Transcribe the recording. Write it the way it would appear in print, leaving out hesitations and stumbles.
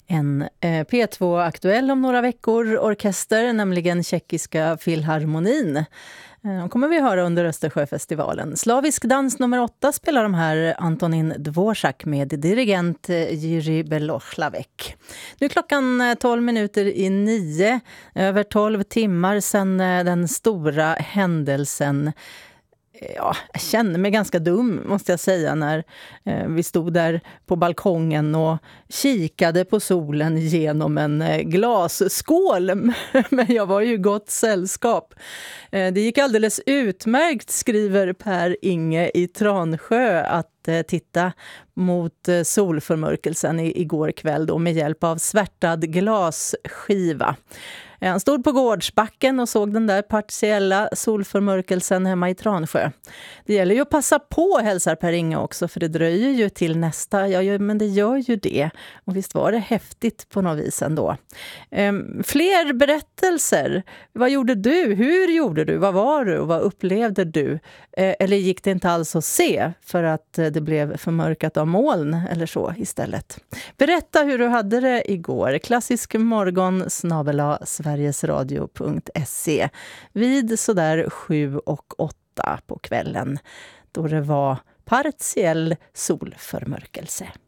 En P2-aktuell om några veckor orkester, nämligen Tjeckiska Filharmonin. De kommer vi höra under Östersjöfestivalen. Slavisk dans nummer 8 spelar de här Antonin Dvorak med dirigent Jiří Belohlavek. Nu är klockan 12 minuter i 9, över 12 timmar sedan den stora händelsen. Ja, jag kände mig ganska dum, måste jag säga, när vi stod där på balkongen och kikade på solen genom en glasskål. Men jag var ju gott sällskap. Det gick alldeles utmärkt, skriver Per Inge i Transjö, att titta mot solförmörkelsen igår kväll då, med hjälp av svärtad glasskiva. Han stod på gårdsbacken och såg den där partiella solförmörkelsen hemma i Transjö. Det gäller ju att passa på, hälsar Per Inge också, för det dröjer ju till nästa. Ja, men det gör ju det. Och visst var det häftigt på något vis ändå. Fler berättelser. Vad gjorde du? Hur gjorde du? Vad var du? Och vad upplevde du? Eller gick det inte alls att se för att det blev förmörkat av moln eller så istället? Berätta hur du hade det igår. Klassisk morgon @sverigesradio.se vid sådär 7 och 8 på kvällen, då det var partiell solförmörkelse.